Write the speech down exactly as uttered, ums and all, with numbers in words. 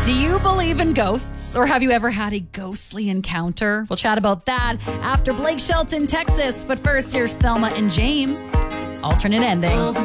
Do you believe in ghosts, or have you ever had a ghostly encounter? We'll chat about that after Blake Shelton, Texas. But first, here's Thelma and James. Alternate ending.